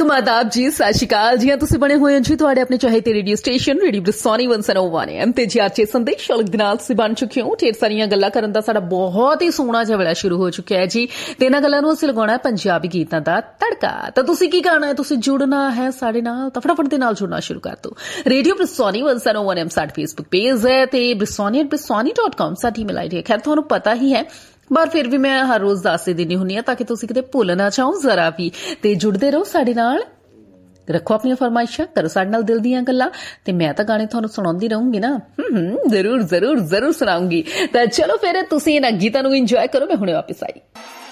Welcome ਆਦਾਬ ਜੀ, ਸਤਿ ਸ਼੍ਰੀ ਅਕਾਲ ਜੀ। ਤੁਸੀਂ ਬਣੇ ਹੋਏ ਹੋ ਜੀ ਤੁਹਾਡੇ ਆਪਣੇ ਚਾਹੇ ਰੇਡੀਓ ਸਟੇਸ਼ਨ ਰੇਡੀਓ ਬ੍ਰਿਸੋਨੀ 101 FM ਤੇ ਜੀ ਅੱਜ ਸੰਦੇਸ਼ ਅਲਗ ਦੇ ਨਾਲ ਤੁਸੀਂ ਬਣ ਚੁੱਕੇ ਹੋ। ਢੇਰ ਸਾਰੀਆਂ ਗੱਲਾਂ ਕਰਨ ਦਾ ਸਾਡਾ ਬਹੁਤ ਹੀ ਸੋਹਣਾ ਜਿਹਾ ਵੇਲਾ ਸ਼ੁਰੂ ਹੋ ਚੁੱਕਿਆ ਹੈ ਜੀ ਤੇ ਇਹਨਾਂ ਗੱਲਾਂ ਨੂੰ ਅਸੀਂ ਲਗਾਉਣਾ ਹੈ ਪੰਜਾਬੀ ਗੀਤਾਂ ਦਾ ਤੜਕਾ। ਤਾਂ ਤੁਸੀਂ ਕੀ ਕਰਨਾ ਹੈ, ਤੁਸੀਂ ਜੁੜਨਾ ਹੈ ਸਾਡੇ ਨਾਲ ਤਾਂ ਫਟਾਫਟ ਦੇ ਨਾਲ ਜੁੜਨਾ ਸ਼ੁਰੂ ਕਰ ਦਿਓ। ਰੇਡੀਓ ਬ੍ਰਿਸੋਨੀ 101 FM ਸਾਡਾ ਫੇਸਬੁੱਕ ਪੇਜ ਹੈ ਤੇ brisoni@brisoni.com ਸਾਡੀ ਈਮੇਲ ਆਈਡੀ ਹੈ। ਖੈਰ ਤੁਹਾਨੂੰ ਪਤਾ ਹੀ ਹੈ, ਪਰ ਫਿਰ ਵੀ ਮੈਂ ਹਰ ਰੋਜ਼ ਦੱਸ ਦਿੰਦੀ ਹੁੰਦੀ ਹਾਂ ਤਾਂ ਕਿ ਤੁਸੀਂ ਕਿਤੇ ਭੁੱਲ ਨਾ ਜਾਓ ਜ਼ਰਾ ਵੀ। ਤੇ ਜੁੜਦੇ ਰਹੋ ਸਾਡੇ ਨਾਲ, ਰੱਖੋ ਆਪਣੀਆਂ ਫਰਮਾਇਸ਼ਾਂ, ਕਰੋ ਸਾਡੇ ਨਾਲ ਦਿਲ ਦੀਆਂ ਗੱਲਾਂ ਤੇ ਮੈਂ ਤਾਂ ਗਾਣੇ ਤੁਹਾਨੂੰ ਸੁਣਾਉਂਦੀ ਰਹੂੰਗੀ ਨਾ। ਜ਼ਰੂਰ ਜ਼ਰੂਰ ਜ਼ਰੂਰ ਸੁਣਾਉਂਗੀ। ਤਾਂ ਚਲੋ ਫਿਰ ਤੁਸੀਂ ਇਹਨਾਂ ਗੀਤਾਂ ਨੂੰ ਇੰਜੋਏ ਕਰੋ। ਮੈਂ ਹੁਣੇ ਵਾਪਸ ਆਈ।